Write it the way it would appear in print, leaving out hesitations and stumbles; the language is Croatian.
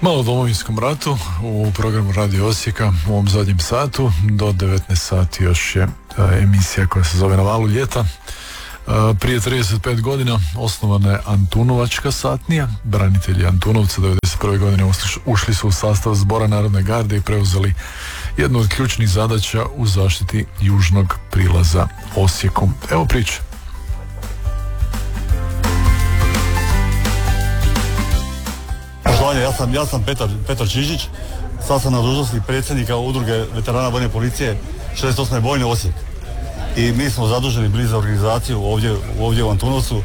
Malo o Domovinskom ratu u programu Radio Osijeka u ovom zadnjem satu. Do 19 sati još je emisija koja se zove Na valu ljeta. Prije 35 godina osnovana je Antunovačka satnija. Branitelji Antunovca 1991. godine ušli su u sastav Zbora Narodne garde i preuzeli jednu od ključnih zadaća u zaštiti južnog prilaza Osijeku. Evo priče. Ja sam Petar Čižić, sad sam na dužnosti predsjednika udruge veterana vojne policije 68. bojne Osijek. I mi smo zaduženi bili za organizaciju ovdje u Antunovcu